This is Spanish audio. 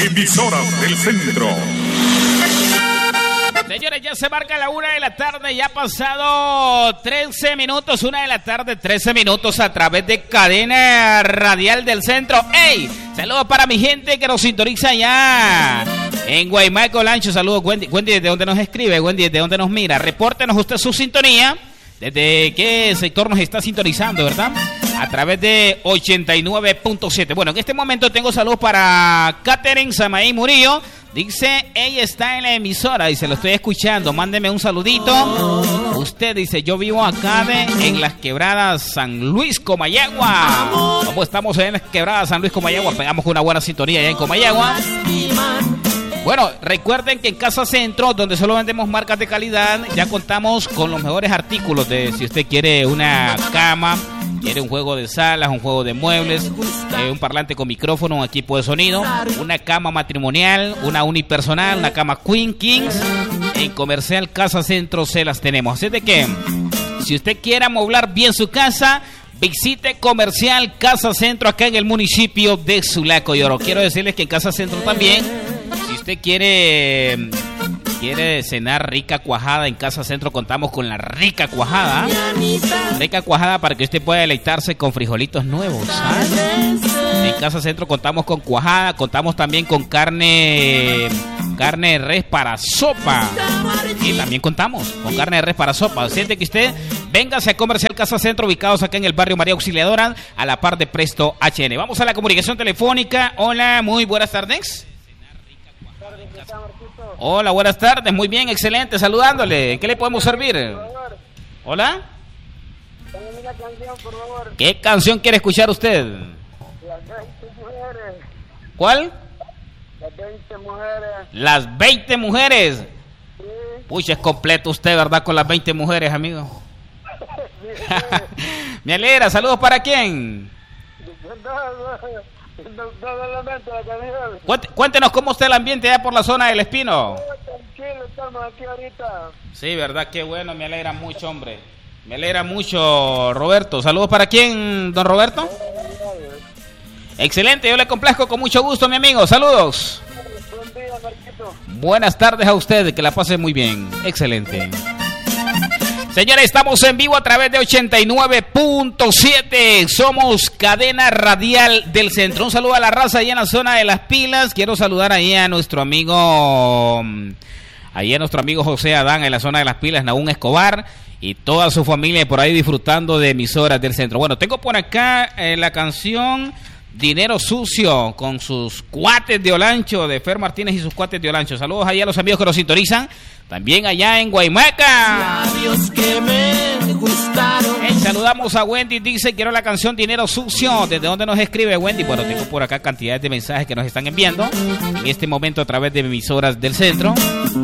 Emisoras del Centro. Señores, ya se marca la 1 de la tarde, ya ha pasado 13 minutos, 1 de la tarde, 13 minutos a través de Cadena Radial del Centro. ¡Ey! Saludos para mi gente que nos sintoniza ya en Guaymaco Lancho. Saludos, Wendy. Wendy, ¿desde dónde nos escribe? Wendy, ¿desde dónde nos mira? Repórtenos usted su sintonía. ¿Desde qué sector nos está sintonizando, verdad? A través de 89.7. Bueno, en este momento tengo saludos para Catherine Samaí Murillo. Dice, ella está en la emisora y se lo estoy escuchando. Mándeme un saludito. Usted dice, yo vivo acá en las quebradas San Luis, Comayagua. Como estamos en las quebradas San Luis, Comayagua, pegamos una buena sintonía allá en Comayagua. Bueno, recuerden que en Casa Centro, donde solo vendemos marcas de calidad, ya contamos con los mejores artículos de si usted quiere una cama, quiere un juego de salas, un juego de muebles, un parlante con micrófono, un equipo de sonido, una cama matrimonial, una unipersonal, una cama Queen Kings. En Comercial Casa Centro se las tenemos. Así de que, si usted quiere amoblar bien su casa, visite Comercial Casa Centro acá en el municipio de Sulaco y Oro. Quiero decirles que en Casa Centro también, si usted quiere cenar rica cuajada, en Casa Centro contamos con la rica cuajada. Rica cuajada para que usted pueda deleitarse con frijolitos nuevos, ¿sabes? En Casa Centro contamos con cuajada, contamos también con carne de res para sopa. Y también contamos con carne de res para sopa. Siente que usted véngase a Comercial Casa Centro, ubicados acá en el barrio María Auxiliadora, a la par de Presto HN. Vamos a la comunicación telefónica. Hola, muy buenas tardes. Hola, buenas tardes, muy bien, excelente, saludándole. ¿En qué le podemos servir? Hola. ¿Qué canción quiere escuchar usted? Las 20 mujeres. ¿Cuál? Las 20 mujeres. Las 20 mujeres. Sí. Pucha, es completo usted, ¿verdad? Con las 20 mujeres, amigo. Me alegra, saludos para quién. Cuéntenos cómo está el ambiente allá por la zona del Espino. Tranquilo, estamos aquí ahorita. Sí, verdad, qué bueno, me alegra mucho, hombre. Me alegra mucho, Roberto. Saludos para quién, don Roberto. Excelente, yo le complazco con mucho gusto, mi amigo. Saludos. Buen día, Marquito. Buenas tardes a usted, que la pase muy bien. Excelente. Señores, estamos en vivo a través de 89.7. Somos Cadena Radial del Centro. Un saludo a la raza allá en la zona de Las Pilas. Quiero saludar ahí a nuestro amigo José Adán en la zona de Las Pilas, Nahún Escobar y toda su familia por ahí disfrutando de Emisoras del Centro. Bueno, tengo por acá la canción Dinero Sucio con sus cuates de Olancho, de Fer Martínez y sus cuates de Olancho. Saludos allá a los amigos que nos sintonizan. También allá en Guaymaca. Que me gustaron. Saludamos a Wendy, dice, quiero la canción Dinero Sucio. ¿Desde dónde nos escribe Wendy? Bueno, tengo por acá cantidades de mensajes que nos están enviando en este momento a través de Emisoras del Centro.